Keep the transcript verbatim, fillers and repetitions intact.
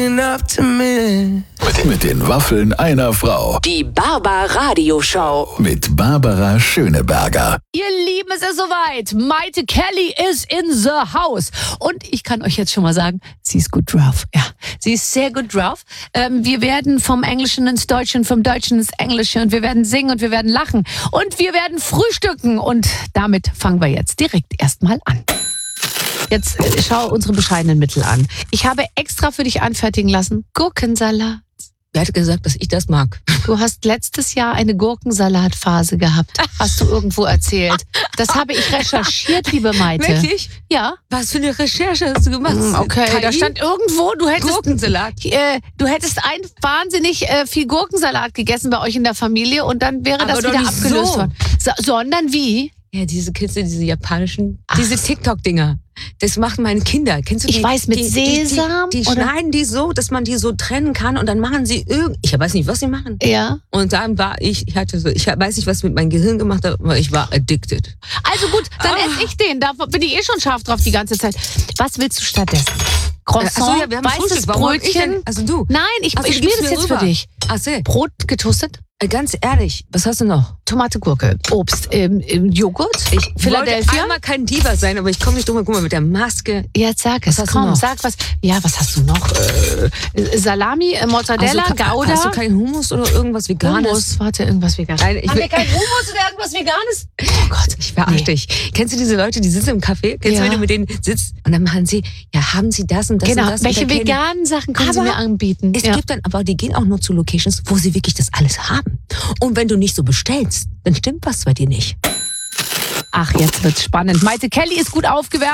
looking up to me. Mit den Waffeln einer Frau. Die Barbar Radio Show. Mit Barbara Schöneberger. Ihr Lieben, es ist soweit. Maite Kelly is in the house. Und ich kann euch jetzt schon mal sagen, sie ist gut drauf. Ja, sie ist sehr gut drauf. Ähm, wir werden vom Englischen ins Deutsche und vom Deutschen ins Englische und wir werden singen und wir werden lachen und wir werden frühstücken. Und damit fangen wir jetzt direkt erstmal an. Jetzt äh, schau unsere bescheidenen Mittel an. Ich habe extra für dich anfertigen lassen Gurkensalat. Wer hat gesagt, dass ich das mag? Du hast letztes Jahr eine Gurkensalatphase gehabt. Hast du irgendwo erzählt. Das habe ich recherchiert, liebe Maite. Wirklich? Ja. Was für eine Recherche hast du gemacht? Okay, K I? da stand irgendwo, du hättest Gurkensalat. Äh, du hättest ein wahnsinnig äh, viel Gurkensalat gegessen bei euch in der Familie und dann wäre Aber das doch wieder nicht abgelöst so. worden. So, sondern wie? Ja, diese Kids, diese japanischen, Ach. diese TikTok-Dinger. Das machen meine Kinder. Kennst du die? Ich weiß, mit die, Sesam Die, die, die oder- schneiden die so, dass man die so trennen kann und dann machen sie irgend... Ich weiß nicht, was sie machen. Ja. Und dann war ich, ich hatte so, ich weiß nicht, was mit meinem Gehirn gemacht hat, aber ich war addicted. Also gut, dann Ah. esse ich den. Da bin ich eh schon scharf drauf die ganze Zeit. Was willst du stattdessen? Croissant, Ach so, ja, wir haben weißes Frühstück. Warum hab ich Brötchen? denn- also du. Nein, ich, Ach so, ich du spiele gibst das mir jetzt rüber. für dich. Ach so. Brot getoastet, Äh, Ganz ehrlich, was hast du noch? Tomate, Gurke, Obst, ähm, ähm, Joghurt, Ich wollte Philadelphia. einmal kein Diva sein, aber ich komme nicht drum herum. Guck mal, mit der Maske. Jetzt sag es, Was hast du komm, noch? sag was. Ja, was hast du noch? Äh, Salami, äh, Mozzarella, Also, Gouda. Hast du keinen Hummus oder irgendwas Veganes? Hummus, warte, irgendwas Veganes. Nein, ich Haben will- wir keinen Hummus oder irgendwas Veganes? Oh Gott, Ich verarsche nee. dich. Kennst du diese Leute, die sitzen im Café? Kennst Ja. du, wenn du mit denen sitzt? Und dann machen sie, ja, haben sie das und das Genau, und das? welche und dann kennen- veganen Sachen können Sie Aber mir anbieten? Es Ja. gibt dann, aber die gehen auch nur zu Locations, wo sie wirklich das alles haben. Und wenn du nicht so bestellst, dann stimmt was bei dir nicht. Ach, jetzt wird's spannend. Maite Kelly ist gut aufgewärmt.